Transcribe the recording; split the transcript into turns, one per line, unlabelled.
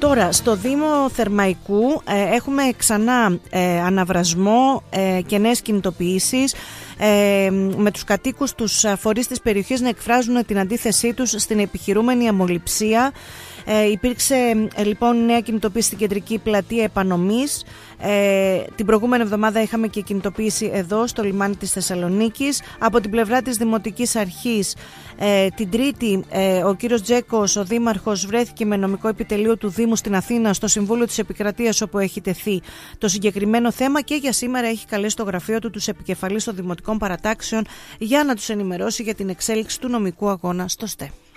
Τώρα, στο Δήμο Θερμαϊκού έχουμε ξανά αναβρασμό και νέες κινητοποιήσεις με τους κατοίκους, τους φορείς της περιοχής να εκφράζουν την αντίθεσή τους στην επιχειρούμενη αμμολυψία. Υπήρξε λοιπόν νέα κινητοποίηση στην κεντρική πλατεία Επανομής. Την προηγούμενη εβδομάδα είχαμε και κινητοποίηση εδώ στο λιμάνι της Θεσσαλονίκης. Από την πλευρά της Δημοτικής Αρχής, την Τρίτη ο κύριος Τζέκος, ο Δήμαρχος, βρέθηκε με νομικό επιτελείο του Δήμου στην Αθήνα, στο Συμβούλιο της Επικρατείας, όπου έχει τεθεί το συγκεκριμένο θέμα, και για σήμερα έχει καλέσει στο γραφείο του τους επικεφαλείς των δημοτικών παρατάξεων για να τους ενημερώσει για την εξέλιξη του νομικού αγώνα στο ΣΤΕ.